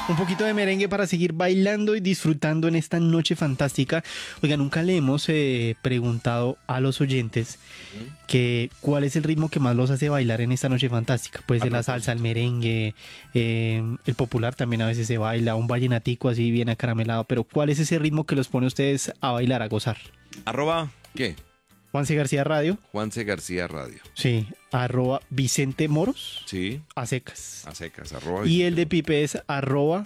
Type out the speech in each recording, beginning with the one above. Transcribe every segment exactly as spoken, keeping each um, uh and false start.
Un poquito de merengue para seguir bailando y disfrutando en esta noche fantástica. Oiga, nunca le hemos eh, preguntado a los oyentes que cuál es el ritmo que más los hace bailar en esta noche fantástica. Puede ser la salsa, el merengue, eh, el popular también a veces se baila, un vallenatico así bien acaramelado. Pero ¿cuál es ese ritmo que los pone a ustedes a bailar, a gozar? Arroba, ¿qué? Juanse García Radio. Juanse García Radio. Sí, arroba Vicente Moros. Sí. A secas. A secas, arroba. Y el de Pipe es arroba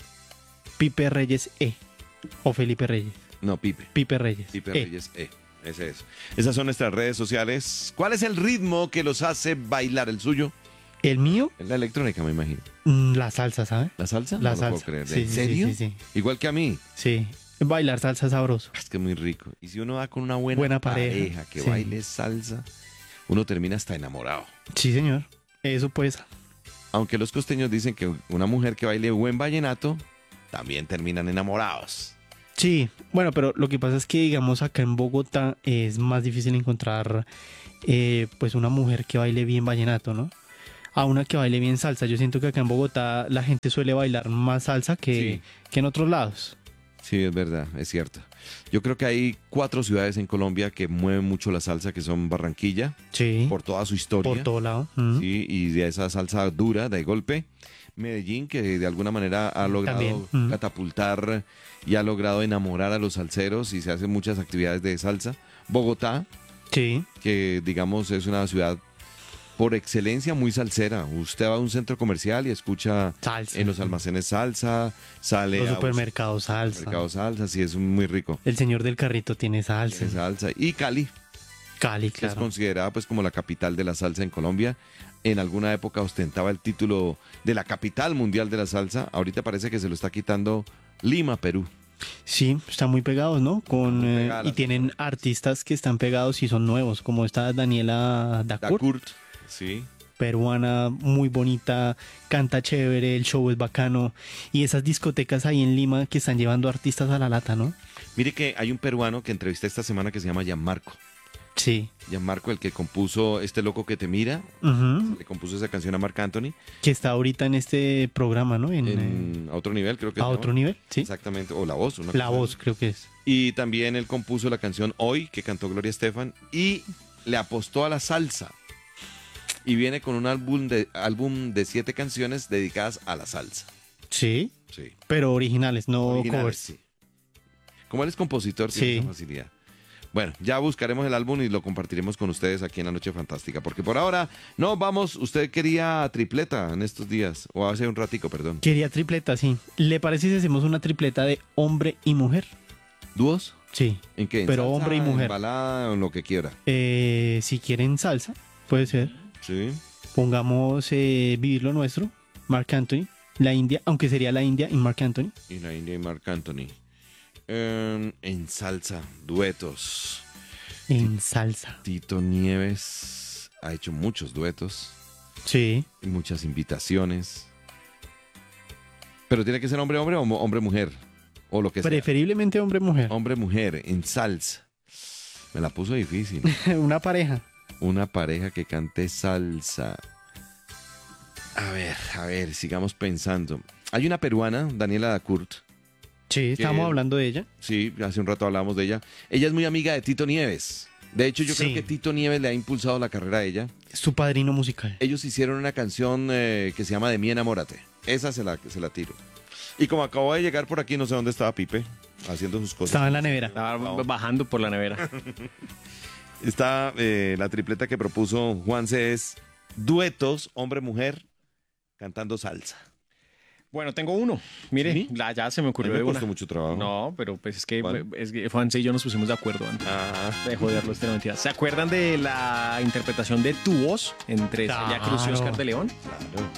Pipe Reyes E. O Felipe Reyes. No, Pipe. Pipe Reyes. Pipe E. Reyes E. Ese es. Esas son nuestras redes sociales. ¿Cuál es el ritmo que los hace bailar? ¿El suyo? El mío, Es la electrónica, me imagino. mm, la salsa, ¿sabe? ¿La salsa? La no lo salsa. puedo creer. Sí, ¿En sí, serio? sí, sí, sí. Igual que a mí. Sí. Bailar salsa es sabroso. Es que es muy rico. Y si uno va con una buena, Buena pareja, pareja, que sí. baile salsa, uno termina hasta enamorado. Sí, señor. Eso pues. Aunque los costeños dicen que una mujer que baile buen vallenato también terminan enamorados. Sí. Bueno, pero lo que pasa es que, digamos, acá en Bogotá es más difícil encontrar eh, pues una mujer que baile bien vallenato, ¿no? A una que baile bien salsa. Yo siento que acá en Bogotá la gente suele bailar más salsa que, Sí. que en otros lados. Sí, es verdad, es cierto. Yo creo que hay cuatro ciudades en Colombia que mueven mucho la salsa, que son Barranquilla, Sí. por toda su historia. Por todo lado. Mm. Sí, y de esa salsa dura, de golpe. Medellín, que de alguna manera ha logrado También, mm. catapultar y ha logrado enamorar a los salseros y se hacen muchas actividades de salsa. Bogotá, Sí. que digamos es una ciudad por excelencia muy salsera. Usted va a un centro comercial y escucha Salsa. en los almacenes salsa, sale Los a supermercados salsa. supermercados salsa, sí, es muy rico. El señor del carrito tiene salsa. Tiene salsa. Y Cali, Cali, que es claro. considerada pues como la capital de la salsa en Colombia. En alguna época ostentaba el título de la capital mundial de la salsa. Ahorita parece que se lo está quitando Lima, Perú. Sí, están muy pegados, ¿no? Con Muy eh, pegadas y las tienen personas. artistas que están pegados y son nuevos, como esta Daniela Dacour, Dacourt, sí. peruana, muy bonita, canta chévere, el show es bacano. Y esas discotecas ahí en Lima que están llevando artistas a la lata, ¿no? Mire que hay un peruano que entrevisté esta semana que se llama Gianmarco. Sí. Gianmarco, el que compuso Este Loco que te mira, Ujú. le compuso esa canción a Marc Anthony Que está ahorita en este programa, ¿no? En, eh, en, a otro nivel, creo que a se otro llama. nivel, sí. Exactamente, o La Voz. una La cosa voz, así. creo que es. Y también él compuso la canción Hoy, que cantó Gloria Estefan, y le apostó a la salsa. Y viene con un álbum de, álbum de siete canciones dedicadas a la salsa. Sí, Sí. pero originales, no Originales, covers. sí. Como él es compositor, tiene Sí. esa facilidad. Bueno, ya buscaremos el álbum y lo compartiremos con ustedes aquí en La Noche Fantástica. Porque por ahora, no, vamos, usted quería tripleta en estos días, o hace un ratico, perdón. Quería tripleta, sí. ¿Le parece si hacemos una tripleta de hombre y mujer? ¿Dúos? Sí. ¿En qué? ¿En Pero salsa, hombre y mujer. En balada o en lo que quiera. Eh, si quieren salsa, puede ser. Sí. Pongamos eh, Vivir lo Nuestro, Marc Anthony, La India, aunque sería La India y Marc Anthony. Y la India y Marc Anthony. Eh, en salsa, duetos. En salsa. Tito Nieves ha hecho muchos duetos, Sí. y muchas invitaciones. Pero tiene que ser hombre-hombre o mo- hombre-mujer. O lo que sea. Preferiblemente hombre-mujer. Hombre-mujer en salsa. Me la puso difícil. Una pareja. Una pareja que cante salsa. A ver, a ver, sigamos pensando. Hay una peruana, Daniela Dacourt. Sí, estamos Que- hablando de ella. Sí, hace un rato hablábamos de ella. Ella es muy amiga de Tito Nieves. De hecho, yo Sí. creo que Tito Nieves le ha impulsado la carrera a ella. Es su padrino musical. Ellos hicieron una canción eh, que se llama De mí enamórate. Esa se la, se la tiro. Y como acabo de llegar por aquí, no sé dónde estaba Pipe, haciendo sus cosas. Estaba en la nevera. Estaba No. bajando por la nevera. Está eh, la tripleta que propuso Juanse es duetos, hombre-mujer, cantando salsa. Bueno, tengo uno. Mire, ¿Sí? la, ya se me A mí ocurrió me de una. costó mucho trabajo. No, pero pues es que, ¿Cuál? es que Juanse y yo nos pusimos de acuerdo antes Ah, de joderlo, este no, mentira. ¿Se acuerdan de la interpretación de Tu Voz entre Celia Cruz y Claro. Oscar de León? claro.